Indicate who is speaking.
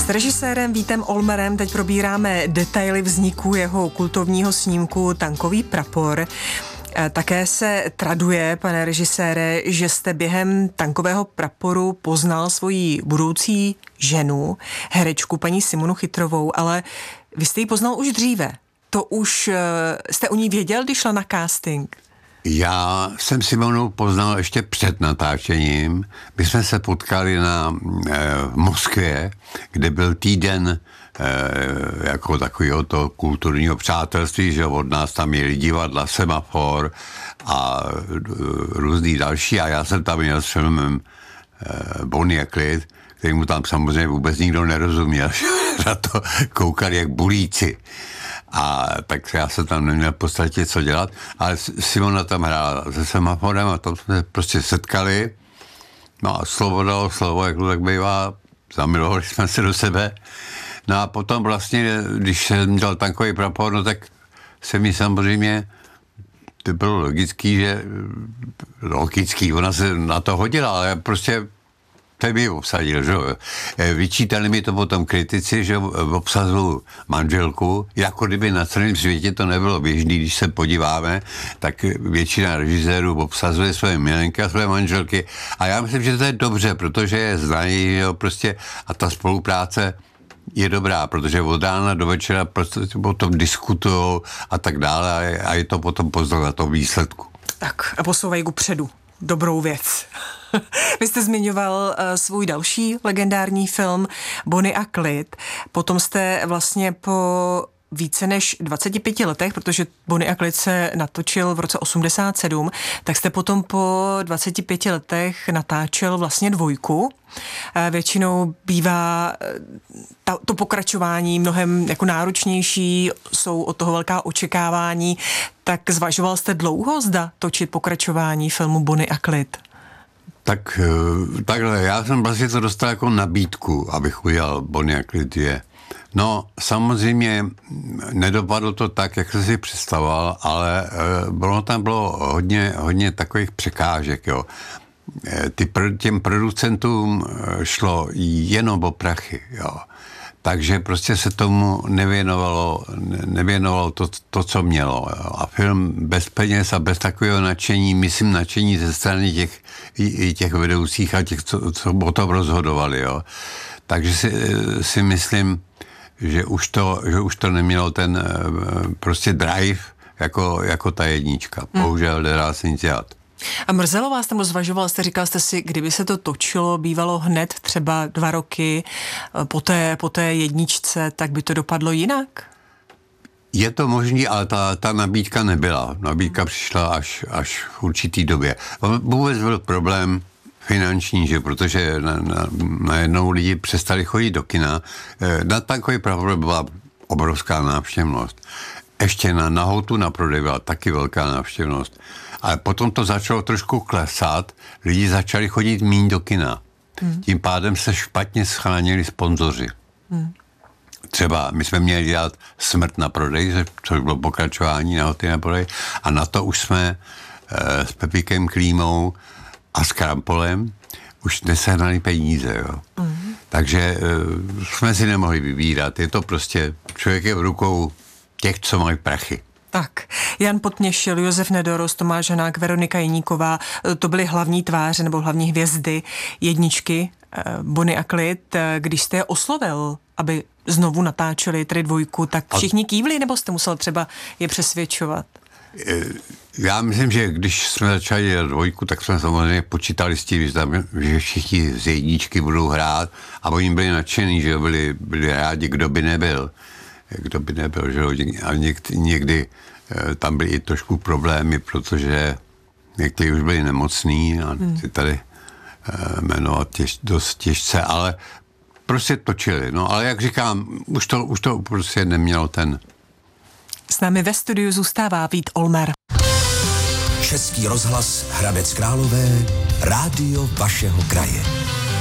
Speaker 1: S režisérem Vítem Olmerem teď probíráme detaily vzniku jeho kultovního snímku Tankový prapor. Také se traduje, pane režisére, že jste během Tankového praporu poznal svoji budoucí ženu, herečku paní Simonu Chytrovou, ale vy jste ji poznal už dříve. To už jste o ní věděl, když šla na casting?
Speaker 2: Já jsem Simonu poznal ještě před natáčením. My jsme se potkali v Moskvě, kde byl týden jako takového to kulturního přátelství, že od nás tam měli divadla, Semafor a různý další a já jsem tam měl s filmem Bonnie a Clyde, kterému tam samozřejmě vůbec nikdo nerozuměl, na to koukali jak bulíci. A tak já se tam neměl v podstatě co dělat, ale Simona tam hrála se Semaforem a tam jsme se prostě setkali. No a slovo dalo slovo, jak to tak bývá, zamilovali jsme se do sebe. No a potom vlastně, když jsem dělal Tankový prapor, no tak se mi samozřejmě, to bylo logický, ona se na to hodila, ale prostě to mi obsadil, že jo. Vyčítali mi to potom kritici, že obsazuju manželku, jako kdyby na celém světě to nebylo běžný, když se podíváme, tak většina režisérů obsazuje své milenky a své manželky a já myslím, že to je dobře, protože je znají, že jo, prostě a ta spolupráce je dobrá, protože od rána do večera prostě potom diskutujou a tak dále a je to potom poznat na tom výsledku.
Speaker 1: Tak a posouvají kupředu. Dobrou věc. Vy jste zmiňoval svůj další legendární film Bonnie a Clyde. Potom jste vlastně po více než 25 letech, protože Bonnie a Clyde se natočil v roce 87, tak jste potom po 25 letech natáčel vlastně dvojku. Většinou bývá to pokračování mnohem jako náročnější, jsou od toho velká očekávání. Tak zvažoval jste dlouho, zda točit pokračování filmu Bonnie a Clyde?
Speaker 2: Tak takhle, já jsem vlastně to dostal jako nabídku, abych udělal Bonnie a Clyde. No, samozřejmě nedopadlo to tak, jak jsem si představoval, ale tam bylo hodně takových překážek, jo. Těm producentům šlo jenom o prachy, jo. Takže prostě se tomu nevěnovalo to, co mělo. Jo. A film bez peněz a bez takového nadšení, myslím nadšení ze strany těch vedoucích a těch, co o tom rozhodovali, jo. Takže si myslím, že už to nemělo ten prostě drive jako ta jednička. Bohužel nedá se nic dělat.
Speaker 1: A mrzelo vás tam, zvažoval jste, říkal jste si, kdyby se to točilo, bývalo hned třeba 2 roky po té jedničce, tak by to dopadlo jinak?
Speaker 2: Je to možný, ale ta nabídka nebyla. Nabídka přišla až v určitý době. Vůbec byl problém finanční, že protože najednou lidi přestali chodit do kina. Na Tankový prapor byla obrovská návštěvnost. Ještě na Nahotu na prodej byla taky velká návštěvnost. Ale potom to začalo trošku klesat, lidi začali chodit míň do kina. Tím pádem se špatně scháněli sponzoři. Třeba my jsme měli dělat Smrt na prodej, což bylo pokračování Nahoty na prodej, a na to už jsme s Pepíkem Klímou a s Krampolem už nesehnali peníze. Jo. Takže jsme si nemohli vybírat. Je to prostě, člověk je v rukou těch, co mají prachy.
Speaker 1: Tak, Jan Potměšil, Josef Nedorost, Tomáš Hanák, Veronika Jeníková, to byly hlavní tváře nebo hlavní hvězdy jedničky Bonnie a Clyde. Když jste je oslovil, aby znovu natáčeli tedy dvojku, tak všichni kývli, nebo jste musel třeba je přesvědčovat?
Speaker 2: Já myslím, že když jsme začali dělat dvojku, tak jsme samozřejmě počítali s tím, že všichni z jedničky budou hrát a oni byli nadšení, že byli rádi, kdo by nebyl, že jo. A někdy tam byly i trošku problémy, protože někteří už byli nemocní a ty tady jmenovat dost těžce, ale prostě točili. No ale jak říkám, už to prostě nemělo ten.
Speaker 1: S námi ve studiu zůstává Vít Olmer.
Speaker 3: Český rozhlas Hradec Králové, rádio vašeho kraje.